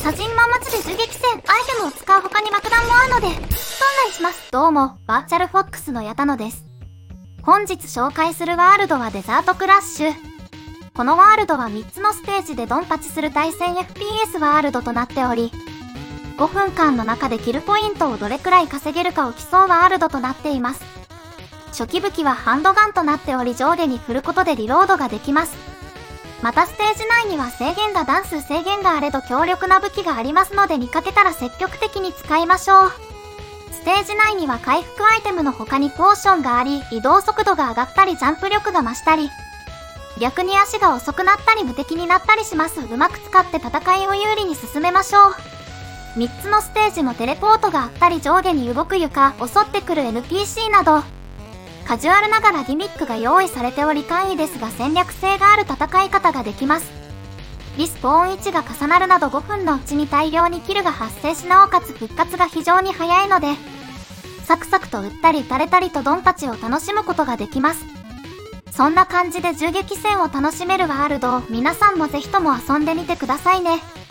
砂人マン町で銃撃戦、アイテムを使う他に爆弾もあるので、案内します。どうも、バーチャルフォックスの矢田野です。本日紹介するワールドはデザートクラッシュ。このワールドは3つのステージでドンパチする対戦 FPS ワールドとなっており、5分間の中でキルポイントをどれくらい稼げるかを競うワールドとなっています。初期武器はハンドガンとなっており上下に振ることでリロードができます。またステージ内には制限が段数制限があれど強力な武器がありますので見かけたら積極的に使いましょう。ステージ内には回復アイテムの他にポーションがあり、移動速度が上がったりジャンプ力が増したり、逆に足が遅くなったり無敵になったりします。うまく使って戦いを有利に進めましょう。3つのステージもテレポートがあったり上下に動く床、襲ってくる NPC など、カジュアルながらギミックが用意されており簡易ですが戦略性がある戦い方ができます。リスポーン位置が重なるなど5分のうちに大量にキルが発生しなおかつ復活が非常に早いので、サクサクと撃ったり撃たれたりとドンパチを楽しむことができます。そんな感じで銃撃戦を楽しめるワールドを皆さんもぜひとも遊んでみてくださいね。